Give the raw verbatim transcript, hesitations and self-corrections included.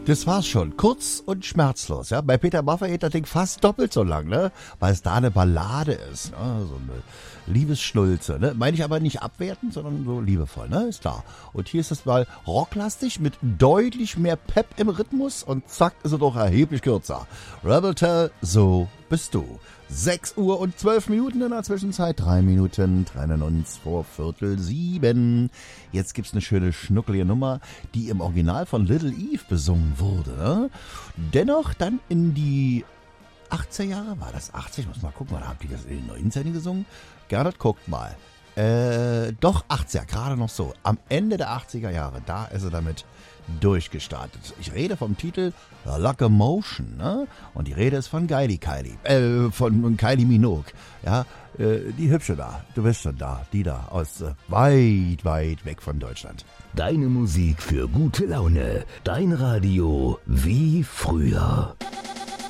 Das war's schon. Kurz und schmerzlos. Ja? Bei Peter Maffay geht das Ding fast doppelt so lang, ne? Weil es da eine Ballade ist. Ne? So eine Liebesschnulze. Ne? Meine ich aber nicht abwertend, sondern so liebevoll. Ne? Ist klar. Und hier ist es mal rocklastig mit deutlich mehr Pep im Rhythmus und zack ist es doch erheblich kürzer. Rebel Tell, so bist du. sechs Uhr und zwölf Minuten in der Zwischenzeit. Drei Minuten trennen uns vor Viertel sieben. Jetzt gibt's eine schöne schnuckelige Nummer, die im Original von Little Eve besungen wurde. Ne? Dennoch dann in die achtziger Jahre, war das achtzig? Ich muss mal gucken, wann haben die das in den neunzigern gesungen? Gernot, guckt mal. Äh, doch achtziger, gerade noch so. Am Ende der achtziger Jahre, da ist er damit durchgestartet. Ich rede vom Titel Locomotion, ne? Und die Rede ist von Kylie Kylie, äh, von Kylie Minogue, ja, äh, die Hübsche da, du bist schon da, die da, aus äh, weit, weit weg von Deutschland. Deine Musik für gute Laune, dein Radio wie früher.